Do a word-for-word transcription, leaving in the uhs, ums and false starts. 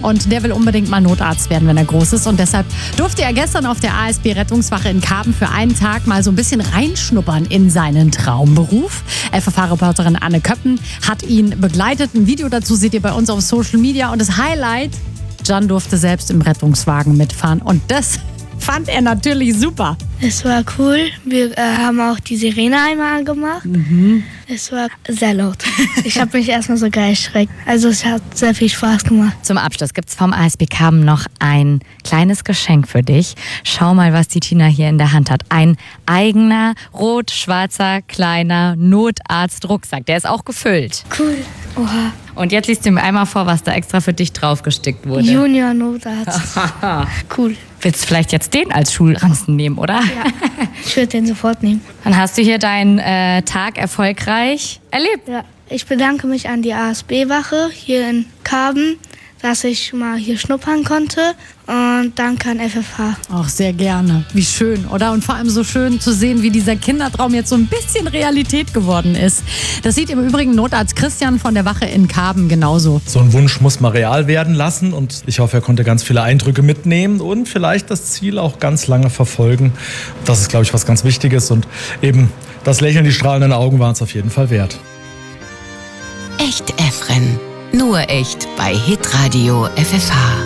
und der will unbedingt mal Notarzt werden, wenn er groß ist. Und deshalb durfte er gestern auf der A S B-Rettungswache in Karben für einen Tag mal so ein bisschen reinschnuppern in seinen Traumberuf. F F H-Reporterin Anne Köppen hat ihn begleitet. Ein Video dazu seht ihr bei uns auf Social Media. Und das Highlight, Can durfte selbst im Rettungswagen mitfahren. Und das fand er natürlich super. Es war cool. Wir äh, haben auch die Sirene einmal angemacht. Mhm. Es war sehr laut. Ich habe mich erstmal sogar erschreckt. Also es hat sehr viel Spaß gemacht. Zum Abschluss gibt es vom A S B Karben noch ein kleines Geschenk für dich. Schau mal, was die Tina hier in der Hand hat. Ein eigener rot-schwarzer kleiner Notarzt-Rucksack. Der ist auch gefüllt. Cool. Oha. Und jetzt liest du mir einmal vor, was da extra für dich draufgestickt wurde. Junior Notarzt. Cool. Willst du vielleicht jetzt den als Schulranzen nehmen, oder? Ja, ich würde den sofort nehmen. Dann hast du hier deinen äh, Tag erfolgreich erlebt. Ja, ich bedanke mich an die A S B-Wache hier in Karben, dass ich mal hier schnuppern konnte. Und danke an F F H. Auch sehr gerne. Wie schön, oder? Und vor allem so schön zu sehen, wie dieser Kindertraum jetzt so ein bisschen Realität geworden ist. Das sieht im Übrigen Notarzt Christian von der Wache in Karben genauso. So ein Wunsch muss mal real werden lassen und ich hoffe, er konnte ganz viele Eindrücke mitnehmen und vielleicht das Ziel auch ganz lange verfolgen. Das ist, glaube ich, was ganz Wichtiges und eben das Lächeln, die strahlenden Augen waren es auf jeden Fall wert. Echt Efren. Nur echt bei Hitradio F F H.